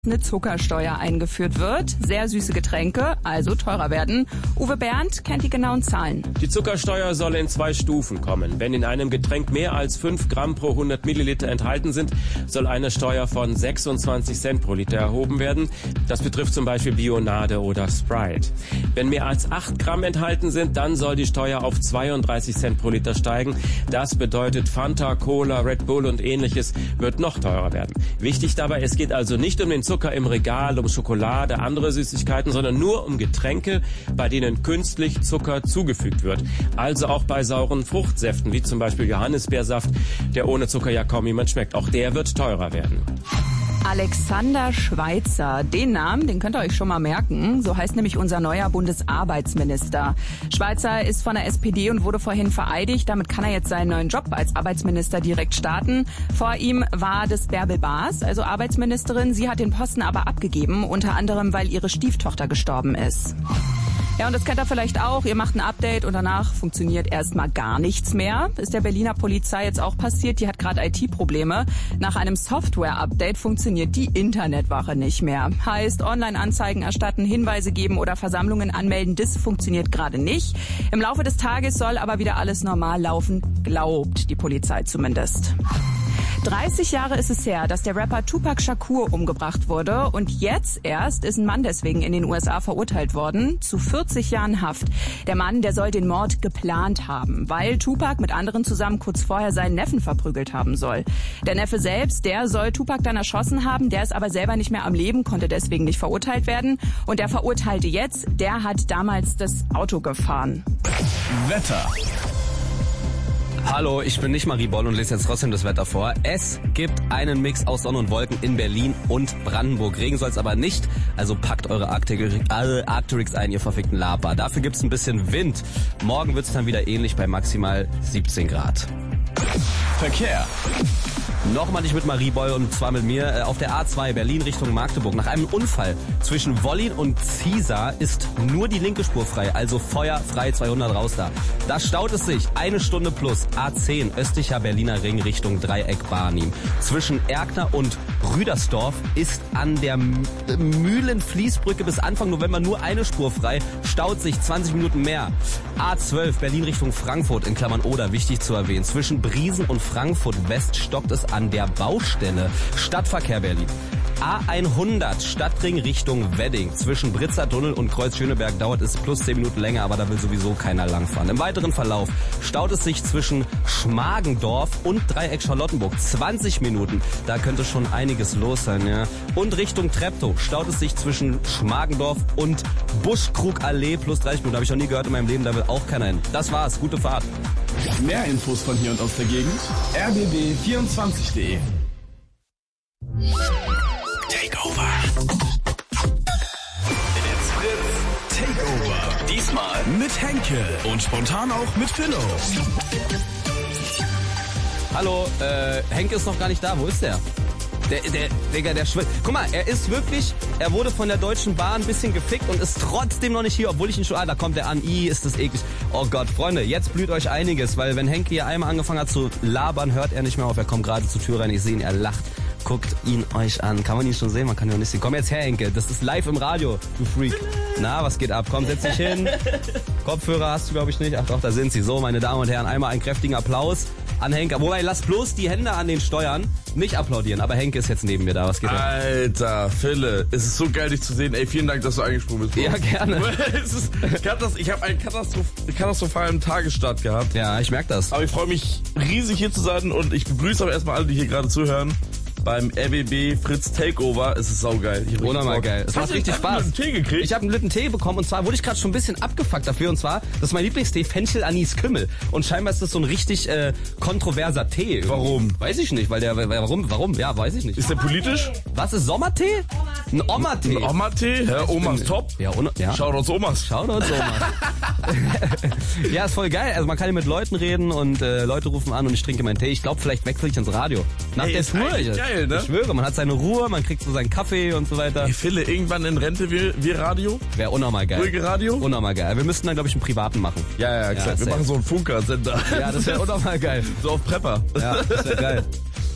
eine Zuckersteuer eingeführt wird. Sehr süße Getränke, also teurer werden. Uwe Bernd kennt die genauen Zahlen. Die Zuckersteuer soll in 2 Stufen kommen. Wenn in einem Getränk mehr als 5 Gramm pro 100 Milliliter enthalten sind, soll eine Steuer von 26 Cent pro Liter erhoben werden. Das betrifft zum Beispiel Bionade oder Sprite. Wenn mehr als 8 Gramm enthalten sind, dann soll die Steuer auf 32 Cent pro Liter steigen. Das bedeutet, Fanta, Cola, Red Bull und ähnliches wird noch teurer werden. Wichtig dabei, es geht also nicht um den Zucker im Regal, um Schokolade, andere Süßigkeiten, sondern nur um Getränke, bei denen künstlich Zucker zugefügt wird. Also auch bei sauren Fruchtsäften, wie zum Beispiel Johannisbeersaft, der ohne Zucker ja kaum jemand schmeckt. Auch der wird teurer werden. Alexander Schweitzer, den Namen, den könnt ihr euch schon mal merken. So heißt nämlich unser neuer Bundesarbeitsminister. Schweitzer ist von der SPD und wurde vorhin vereidigt. Damit kann er jetzt seinen neuen Job als Arbeitsminister direkt starten. Vor ihm war das Bärbel Baas, also Arbeitsministerin. Sie hat den Posten aber abgegeben, unter anderem, weil ihre Stieftochter gestorben ist. Ja, und das kennt ihr vielleicht auch. Ihr macht ein Update und danach funktioniert erstmal gar nichts mehr. Ist der Berliner Polizei jetzt auch passiert. Die hat gerade IT-Probleme. Nach einem Software-Update funktioniert die Internetwache nicht mehr. Heißt, Online-Anzeigen erstatten, Hinweise geben oder Versammlungen anmelden, das funktioniert gerade nicht. Im Laufe des Tages soll aber wieder alles normal laufen, glaubt die Polizei zumindest. 30 Jahre ist es her, dass der Rapper Tupac Shakur umgebracht wurde und jetzt erst ist ein Mann deswegen in den USA verurteilt worden, zu 40 Jahren Haft. Der Mann, der soll den Mord geplant haben, weil Tupac mit anderen zusammen kurz vorher seinen Neffen verprügelt haben soll. Der Neffe selbst, der soll Tupac dann erschossen haben, der ist aber selber nicht mehr am Leben, konnte deswegen nicht verurteilt werden. Und der Verurteilte jetzt, der hat damals das Auto gefahren. Wetter. Hallo, ich bin nicht Marie Boll und lese jetzt trotzdem das Wetter vor. Es gibt einen Mix aus Sonne und Wolken in Berlin und Brandenburg. Regen soll es aber nicht, also packt eure Arc'teryx ein, ihr verfickten Laber. Dafür gibt's ein bisschen Wind. Morgen wird's dann wieder ähnlich bei maximal 17 Grad. Verkehr. Nochmal nicht mit Marie Boll und zwar mit mir. Auf der A2 Berlin Richtung Magdeburg. Nach einem Unfall zwischen Wollin und Ziesar ist nur die linke Spur frei, also feuerfrei 200 raus da. Da staut es sich 1 Stunde plus. A10 östlicher Berliner Ring Richtung Dreieck Barnim. Zwischen Erkner und Rüdersdorf ist an der Mühlenfließbrücke bis Anfang November nur eine Spur frei. Staut sich 20 Minuten mehr. A12 Berlin Richtung Frankfurt in Klammern Oder, wichtig zu erwähnen. Zwischen Briesen und Frankfurt West stockt es an der Baustelle. Stadtverkehr Berlin. A100 Stadtring Richtung Wedding. Zwischen Britzer Tunnel und Kreuz Schöneberg dauert es plus 10 Minuten länger, aber da will sowieso keiner langfahren. Im weiteren Verlauf staut es sich zwischen Schmargendorf und Dreieck Charlottenburg. 20 Minuten. Da könnte schon einiges los sein, ja. Und Richtung Treptow staut es sich zwischen Schmargendorf und Buschkrugallee plus 30 Minuten. Habe ich noch nie gehört in meinem Leben, da will auch keiner hin. Das war's. Gute Fahrt. Mehr Infos von hier und aus der Gegend. rbb24.de. Takeover. It's Fritz Takeover. Diesmal mit Henke und spontan auch mit Philo. Hallo, Henke ist noch gar nicht da. Wo ist der? Der schwitzt. Guck mal, er wurde von der Deutschen Bahn ein bisschen gefickt und ist trotzdem noch nicht hier, obwohl ich ihn schon, da kommt er an, ist das eklig. Oh Gott, Freunde, jetzt blüht euch einiges, weil wenn Henke hier einmal angefangen hat zu labern, hört er nicht mehr auf, er kommt gerade zur Tür rein, ich sehe ihn, er lacht. Guckt ihn euch an. Kann man ihn schon sehen? Man kann ihn noch nicht sehen. Komm jetzt her, Henke. Das ist live im Radio, du Freak. Na, was geht ab? Komm, setz dich hin. Kopfhörer hast du, glaube ich, nicht. Ach doch, da sind sie. So, meine Damen und Herren, einmal einen kräftigen Applaus an Henke. Wobei, lasst bloß die Hände an den Steuern. Nicht applaudieren. Aber Henke ist jetzt neben mir da. Was geht ab? Alter, Phille, es ist so geil, dich zu sehen. Ey, vielen Dank, dass du eingesprungen bist. Ja, gerne. Ich habe einen katastrophalen Tagesstart gehabt. Ja, ich merke das. Aber ich freue mich riesig, hier zu sein. Und ich begrüße aber erstmal alle, die hier gerade zuhören. Beim RBB Fritz Takeover. Es ist saugeil. Wunderbar geil. Es macht richtig Spaß. Einen Tee gekriegt? Ich habe einen Litten Tee bekommen und zwar wurde ich gerade schon ein bisschen abgefuckt dafür und zwar, das ist mein Lieblingstee, Fenchel, Anis, Kümmel. Und scheinbar ist das so ein richtig kontroverser Tee. Irgendwie. Warum? Weiß ich nicht, warum? Ja, weiß ich nicht. Ist der politisch? Was ist Sommertee? Ein Oma-Tee. Ein Oma-Tee? Ja, Omas top. Ja. Shoutouts Omas. Shoutouts Omas. Ja, ist voll geil. Also man kann hier mit Leuten reden und Leute rufen an und ich trinke meinen Tee. Ich glaube, vielleicht wechsle ich ins Radio. Nach der Tour. Geil, ne? Ich schwöre, man hat seine Ruhe, man kriegt so seinen Kaffee und so weiter. Hey Phille, irgendwann in Rente wir Radio? Wäre unnormal geil. Ruhige Radio? Unnormal geil. Wir müssten dann, glaube ich, einen privaten machen. Ja, exakt. Wir machen so einen Funker-Sender. Ja, das wäre unnormal geil. So auf Prepper. Ja, das wäre geil.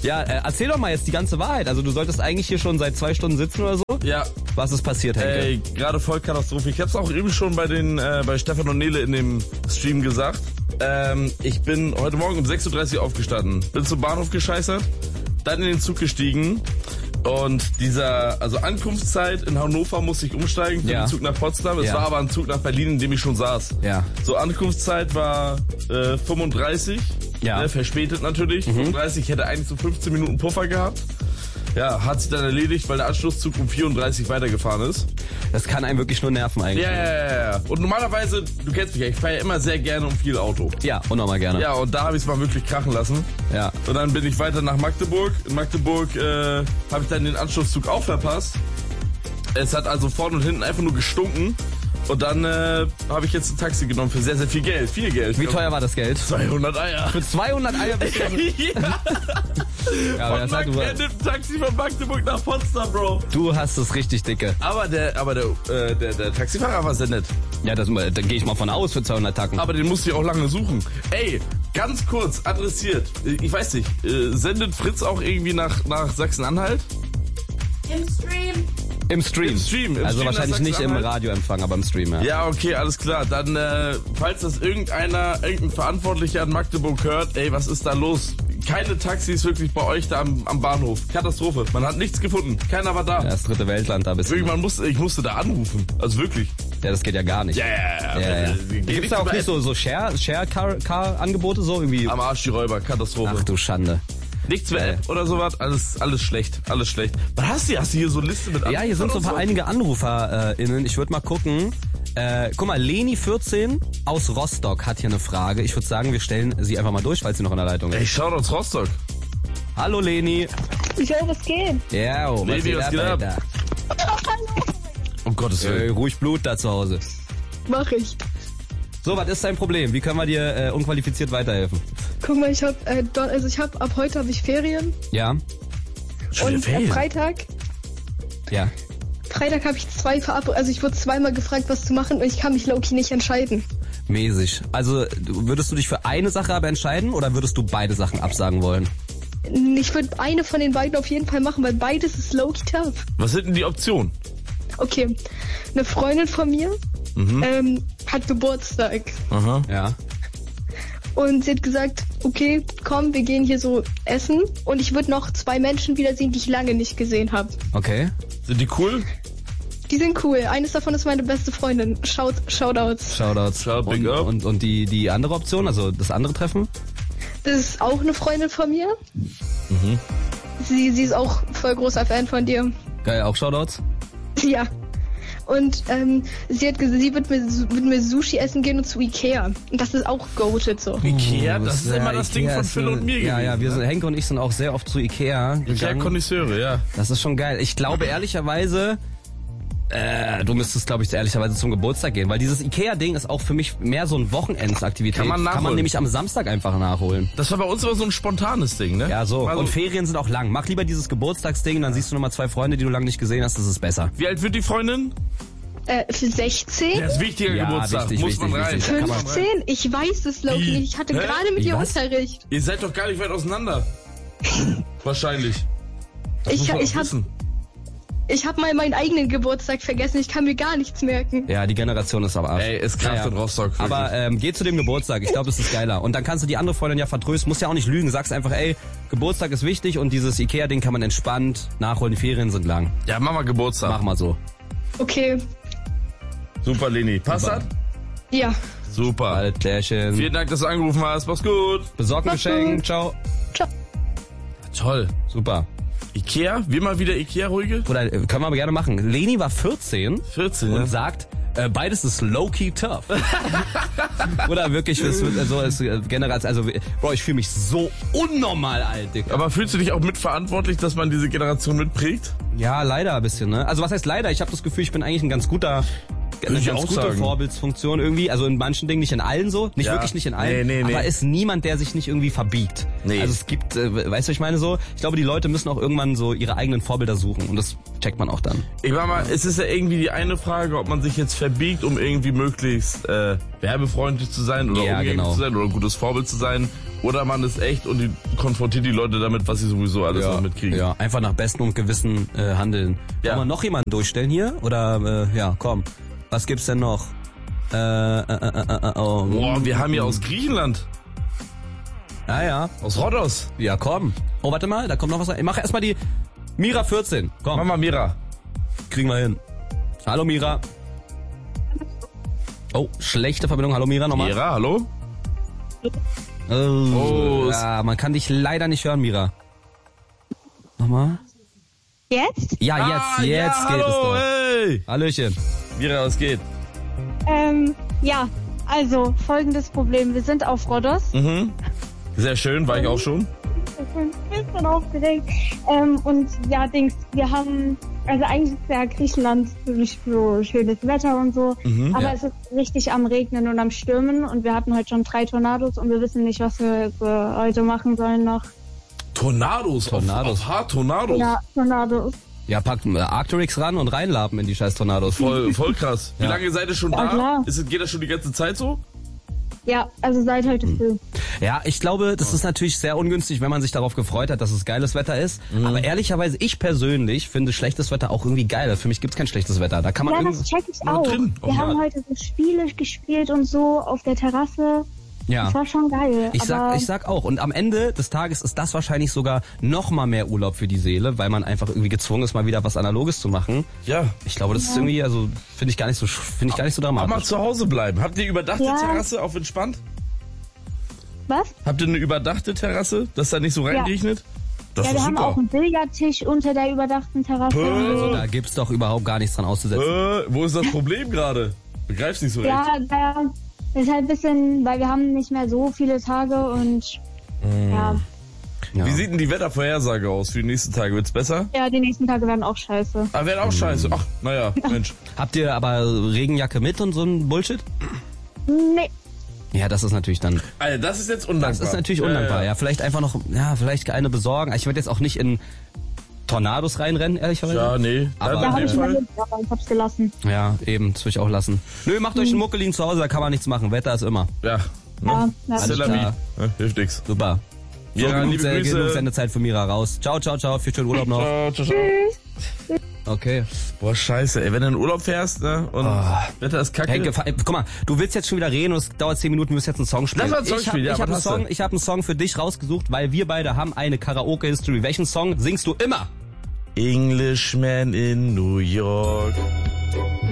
Ja, erzähl doch mal jetzt die ganze Wahrheit. Also du solltest eigentlich hier schon seit 2 Stunden sitzen oder so. Ja. Was ist passiert, Henke? Ey, gerade Vollkatastrophe. Ich hab's auch eben schon bei Stefan und Nele in dem Stream gesagt. Ich bin heute Morgen um 6.30 Uhr aufgestanden. Bin zum Bahnhof gescheißert, dann in den Zug gestiegen. Und Ankunftszeit in Hannover musste ich umsteigen für den Zug nach Potsdam. Es war aber ein Zug nach Berlin, in dem ich schon saß. Ja. So, Ankunftszeit war 35. Ja. Verspätet natürlich. 35, hätte eigentlich so 15 Minuten Puffer gehabt. Ja, hat sich dann erledigt, weil der Anschlusszug um 34 weitergefahren ist. Das kann einen wirklich nur nerven eigentlich. Ja. Und normalerweise, du kennst mich ja, ich fahre ja immer sehr gerne und viel Auto. Ja, und nochmal gerne. Ja, und da habe ich es mal wirklich krachen lassen. Ja. Und dann bin ich weiter nach Magdeburg. In Magdeburg habe ich dann den Anschlusszug auch verpasst. Es hat also vorne und hinten einfach nur gestunken. Und dann habe ich jetzt ein Taxi genommen für sehr, sehr viel Geld. Viel Geld. Wie teuer war das Geld? 200 Eier. Für 200 Eier bist du... Ja, aber nimmt ein Taxi von Magdeburg nach Potsdam, Bro. Du hast es richtig dicke. Aber der Taxifahrer war sehr nett. Ja, da gehe ich mal von aus für 200 Tacken. Aber den musste ich auch lange suchen. Ey, ganz kurz, adressiert. Ich weiß nicht, sendet Fritz auch irgendwie nach Sachsen-Anhalt? Im Stream. Also wahrscheinlich nicht im Radioempfang, aber im Stream, ja. Ja, okay, alles klar. Dann, falls das irgendein Verantwortlicher in Magdeburg hört, ey, was ist da los? Keine Taxis wirklich bei euch da am Bahnhof. Katastrophe. Man hat nichts gefunden. Keiner war da. Ja, das dritte Weltland da bist du. Wirklich, ich musste da anrufen. Also wirklich. Ja, das geht ja gar nicht. Ja. Gibt's da auch nicht so Share-Car-Angebote so irgendwie? Am Arsch die Räuber. Katastrophe. Ach du Schande. Nichts mehr App oder sowas, alles schlecht. Was hast du? Hast du hier so eine Liste mit Anrufern? Ja, hier sind so ein paar einige AnruferInnen. Ich würde mal gucken. Guck mal, Leni14 aus Rostock hat hier eine Frage. Ich würde sagen, wir stellen sie einfach mal durch, falls sie noch in der Leitung ist. Ey, schaut aus Rostock. Hallo Leni. Ja, was geht? Ja, Leni, was geht ab? Hallo. Um Gottes Willen. Ruhig Blut da zu Hause. Mach ich. So, was ist dein Problem? Wie können wir dir unqualifiziert weiterhelfen? Guck mal, ab heute habe ich Ferien. Ja. Schon und Ferien? Freitag. Ja. Freitag habe ich ich wurde zweimal gefragt, was zu machen, und ich kann mich low-key nicht entscheiden. Mäßig. Also, würdest du dich für eine Sache aber entscheiden oder würdest du beide Sachen absagen wollen? Ich würde eine von den beiden auf jeden Fall machen, weil beides ist low-key tough. Was sind denn die Optionen? Okay, eine Freundin von mir hat Geburtstag. Aha. Ja. Und sie hat gesagt, okay, komm, wir gehen hier so essen. Und ich würde noch 2 Menschen wiedersehen, die ich lange nicht gesehen habe. Okay. Sind die cool? Die sind cool. Eines davon ist meine beste Freundin. Shoutouts. Big up. Und die andere Option, also das andere Treffen? Das ist auch eine Freundin von mir. Mhm. Sie ist auch voll großer Fan von dir. Geil, auch Shoutouts? Ja. Und sie hat gesagt, sie wird mit mir Sushi essen gehen und zu Ikea. Und das ist auch goated so. Ikea? Das ist immer das Ding von Phil und mir gewesen. Ja, Henke und ich sind auch sehr oft zu Ikea gegangen. Ikea-Konnoisseure, ja. Das ist schon geil. Ich glaube ehrlicherweise... du müsstest, glaube ich, ehrlicherweise zum Geburtstag gehen, weil dieses Ikea-Ding ist auch für mich mehr so ein Wochenendsaktivität. Kann man nämlich am Samstag einfach nachholen. Das war bei uns immer so ein spontanes Ding, ne? Ja, so. Also, und Ferien sind auch lang. Mach lieber dieses Geburtstagsding, dann siehst du nochmal 2 Freunde, die du lange nicht gesehen hast, das ist besser. Wie alt wird die Freundin? Für 16? Ja, ist wichtiger Geburtstag. Muss man rein. 15? Ich weiß es, Loki, nicht. Ich hatte gerade mit ihr Unterricht. Ihr seid doch gar nicht weit auseinander. Wahrscheinlich. Ich habe mal meinen eigenen Geburtstag vergessen. Ich kann mir gar nichts merken. Ja, die Generation ist am Arsch. Ey, es kracht in Rostock. Wirklich. Aber geh zu dem Geburtstag. Ich glaube, das ist geiler. Und dann kannst du die andere Freundin ja vertrösten. Musst ja auch nicht lügen. Sagst einfach, ey, Geburtstag ist wichtig und dieses Ikea-Ding kann man entspannt nachholen. Die Ferien sind lang. Ja, mach mal Geburtstag. Mach mal so. Okay. Super, Leni. Passt das? Ja. Super. Alles klärchen. Vielen Dank, dass du angerufen hast. Mach's gut. Besorg ein Geschenk. Ciao. Ciao. Toll. Super. Ikea? Wir mal wieder Ikea-Ruhige? Oder können wir aber gerne machen. Leni war 14. 14, und ja. sagt, beides ist low-key tough. Oder wirklich, Bro, ich fühle mich so unnormal alt, Digga. Aber fühlst du dich auch mitverantwortlich, dass man diese Generation mitprägt? Ja, leider ein bisschen, ne? Also was heißt leider? Ich habe das Gefühl, ich bin eigentlich eine ganz gute Vorbildsfunktion irgendwie. Also in manchen Dingen, nicht in allen so. Nicht wirklich nicht in allen. Nee. Aber ist niemand, der sich nicht irgendwie verbiegt. Nee. Also es gibt, weißt du, ich meine so, ich glaube, die Leute müssen auch irgendwann so ihre eigenen Vorbilder suchen. Und das checkt man auch dann. Ich meine mal, es ist ja irgendwie die eine Frage, ob man sich jetzt verbiegt, um irgendwie möglichst werbefreundlich zu sein oder umgänglich zu sein oder ein gutes Vorbild zu sein. Oder man ist echt und konfrontiert die Leute damit, was sie sowieso alles noch mitkriegen. Ja, einfach nach bestem und Gewissen handeln. Ja. Wollen wir noch jemanden durchstellen hier? Oder, ja, komm. Was gibt's denn noch? Boah, wir haben hier aus Griechenland. Ja. Aus Rhodos. Ja, komm. Oh, warte mal, da kommt noch was rein. Ich mach erstmal die Mira 14. Komm. Mach mal Mira. Kriegen wir hin. Hallo Mira. Oh, schlechte Verbindung. Hallo Mira, nochmal. Mira, hallo? Oh, ja, man kann dich leider nicht hören, Mira. Nochmal. Jetzt? Ja, jetzt geht es hallo, doch. Hey. Hallöchen. Mira, was geht? Ja, also folgendes Problem. Wir sind auf Rhodos. Mhm. Sehr schön, war ich auch schon. Ich bin aufgeregt. Und ja, wir haben, also eigentlich ist ja Griechenland wirklich so schönes Wetter und so, aber es ist richtig am Regnen und am Stürmen und wir hatten heute schon 3 Tornados und wir wissen nicht, was wir heute machen sollen noch. Tornados. Auf hart Tornados. Ja, Tornados. Ja, packt Arcturix ran und reinlapen in die scheiß Tornados. Voll krass. Wie lange seid ihr schon Ja, da? klar. Geht das schon die ganze Zeit so? Ja, also seit heute früh. Ja, ich glaube, das ist natürlich sehr ungünstig, wenn man sich darauf gefreut hat, dass es geiles Wetter ist. Aber ehrlicherweise, ich persönlich finde schlechtes Wetter auch irgendwie geil. Für mich gibt's kein schlechtes Wetter. Da kann man Ja, irgendwie... das check ich auch. Wir haben heute so Spiele gespielt und so auf der Terrasse. Ja. Das war schon geil. Ich sag auch. Und am Ende des Tages ist das wahrscheinlich sogar noch mal mehr Urlaub für die Seele, weil man einfach irgendwie gezwungen ist, mal wieder was Analoges zu machen. Ja. Ich glaube, das ist irgendwie, also finde ich gar nicht so Aber dramatisch. mal zu Hause bleiben. Habt ihr überdachte Ja. Terrasse auf entspannt? Was? Habt ihr eine überdachte Terrasse, dass da nicht so reinregnet? Das Ja, ist wir haben super. auch einen Billardtisch unter der überdachten Terrasse. Also da gibt's doch überhaupt gar nichts dran auszusetzen. Wo ist das Problem gerade? Begreifst nicht so recht. Ja, ist halt ein bisschen, weil wir haben nicht mehr so viele Tage und ja, Ja. Wie sieht denn die Wettervorhersage aus für die nächsten Tage? Wird's besser? die nächsten Tage werden auch scheiße. Ah, werden auch scheiße. Ach, naja, Mensch. Habt ihr aber Regenjacke mit und so ein Bullshit? Nee, Ja, das ist natürlich dann... Alter, das ist jetzt undankbar. Das ist natürlich undankbar. Ja, vielleicht einfach noch, vielleicht eine besorgen. Ich werde jetzt auch nicht in Tornados reinrennen, ehrlicherweise. Ja, nee. Aber- Dann da auf habe jeden ich Fall. überlegt, aber ich hab's gelassen. Ja, eben, das will ich auch lassen. Nö, macht euch einen Muckelin zu Hause, da kann man nichts machen. Wetter ist immer. Ja. Ja, Ne? ja. C'est la klar. vie. Ja, hilft nix. Super. So, Ja, liebe genug Grüße. Sendezeit für Mira raus. Ciao, ciao, ciao. Viel schönen Urlaub noch. Ciao, ciao, ciao. Okay. Boah, scheiße, ey. Wenn du in Urlaub fährst, ne, und Wetter ist kacke. Henke, guck mal, du willst jetzt schon wieder reden und es dauert 10 Minuten, du musst jetzt einen Song spielen. Lass mal einen Song spielen, ja, ich hab was einen hast Song, ich hab einen Song für dich rausgesucht, weil wir beide haben eine Karaoke-History. Welchen Song singst du immer? Englishman in New York.